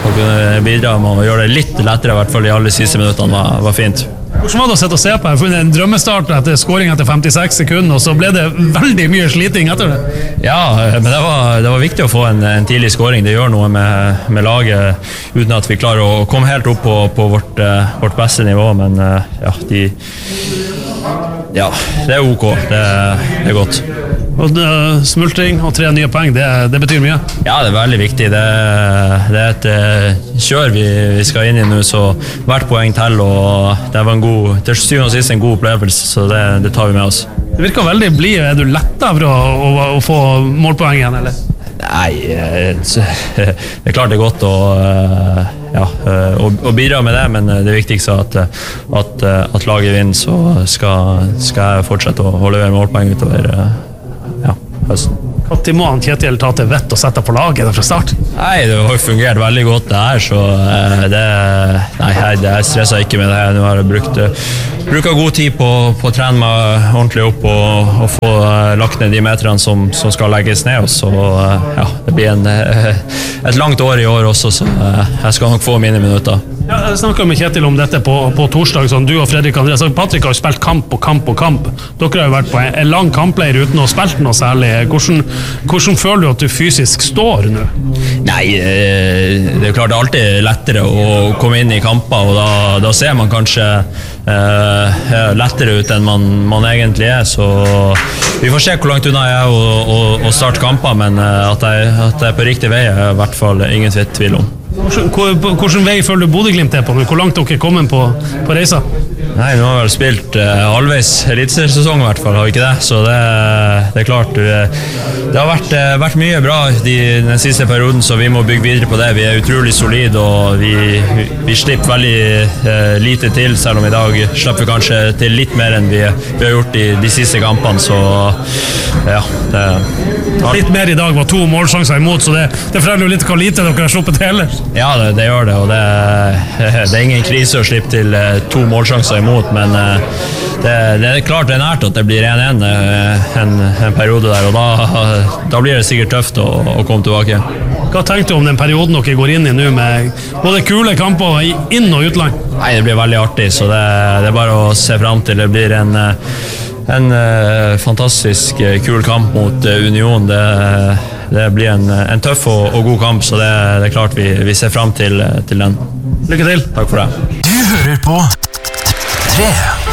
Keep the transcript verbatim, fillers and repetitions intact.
å kunne bidra med å gjøre det litt lettere, i hvert fall de aller siste minuttene var, var fint. Hvordan var det å sitte og se på? Jeg har funnet en drømmestart etter scoring etter femtiseks sekunder, og så ble det veldig mye sliting etter det. Ja, men det var, det var viktig å få en, en tidlig scoring. Det gjør noe med, med laget, uten at vi klarer å komme helt opp på, på vårt, vårt beste nivå, men ja, de, ja, det er ok, det, det er godt. Og det, smultring og tre nye poeng, det, det betyr mye? Ja, det er veldig viktig. Det, det er et kjør vi, vi skal inn i nå, så hvert poeng til, og det var en god, til syvende og sist en god opplevelse, så det, det tar vi med oss. Det virker veldig blid. Er du lettet for å, å, å få målpoeng igjen, eller? Nei, det er klart det er godt å, ja, å, å bidra med det, men det viktigste er at, at, at laget vinner, så skal, skal jeg fortsette å, å levere målpoeng utover høsten. Når må han Kjetil ta til vett og sette på laget fra start? Nei, det har jo fungert veldig godt det her, så det, nei, jeg stresser ikke med det her. Nå har jeg brukt, brukt god tid på, på å trene meg ordentlig opp og, og få lagt ned de meterne som, som skal legges ned, og så ja, det blir en, et langt år i år også, så jeg skal nok få mine minutter. Ja, jeg snakket med Kjetil om dette på, på torsdag, sånn, du og Fredrik Andreas. Patrick har jo spilt kamp og kamp og kamp. Dere har jo vært på en, en lang kampleir uten å ha spilt noe særlig. Hvordan, hvordan føler du at du fysisk står nå? Nei, det er klart det er alltid lettere å komme inn i kamper, og da, da ser man kanskje eh, lettere ut enn man, man egentlig er, så vi får se hvor langt unna jeg er å, å, å starte kamper, men at jeg, at jeg er på riktig vei er i hvert fall ingen tvil om. Hvordan, hvordan vei føler du Bodø-Glimt er på nå? Hvor langt dere er kommet på, på reisa? Nei, nå har vi vel spilt uh, halvveis elitesesong i hvert fall, har vi ikke det? Så det, det er klart, uh, det har vært, uh, vært mye bra de, den siste perioden, så vi må bygge videre på det. Vi er utrolig solid, og vi, vi, vi slipper veldig uh, lite til, selv om i dag slipper vi kanskje til litt mer enn vi, vi har gjort i de siste kampene, så ja, det har... Litt mer i dag var to målsjanser imot, så det, det forteller jo litt hvor lite dere har sluppet til ellers. Ja, det, det gjør det, og det, det er ingen krise å slippe til uh, to målsjanser imot, men uh, det, det er klart det er nært at det blir én én uh, en, en periode der, og da, da blir det sikkert tøft å, å komme tilbake. Hva tenkte du om den perioden dere går inn i nå med både kule kamper i inn- og utland? Nei, det blir veldig artig, så det, det er bare å se frem til. Det blir en, en uh, fantastisk uh, kul kamp mot uh, Union. Det, det blir en, en tøff og, og god kamp, så det, det er klart vi, vi ser frem til, til den. Lykke til. Takk for det. Du hører på tre.